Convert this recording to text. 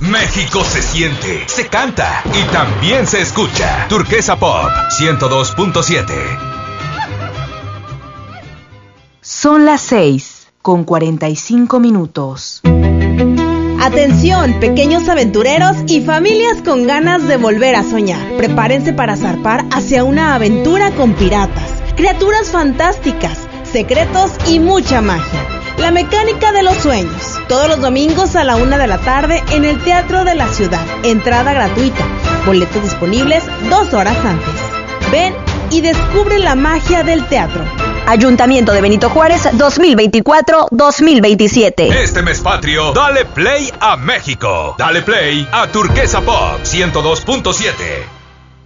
México se siente, se canta y también se escucha. Turquesa Pop 102.7. Son las 6:45. Atención, pequeños aventureros y familias con ganas de volver a soñar. Prepárense para zarpar hacia una aventura con piratas, criaturas fantásticas, secretos y mucha magia. La mecánica de los sueños. Todos los domingos a la 1 de la tarde en el Teatro de la Ciudad. Entrada gratuita. Boletos disponibles 2 horas antes. Ven y descubre la magia del teatro. Ayuntamiento de Benito Juárez 2024-2027. Este mes patrio, dale play a México. Dale play a Turquesa Pop 102.7.